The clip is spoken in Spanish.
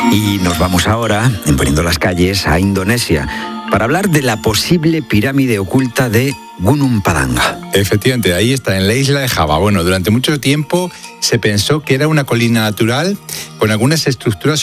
Y nos vamos ahora, en Poniendo las Calles, a Indonesia, para hablar de la posible pirámide oculta de Gunung Padang. Efectivamente, ahí está, en la isla de Java. Bueno, durante mucho tiempo se pensó que era una colina natural con algunas estructuras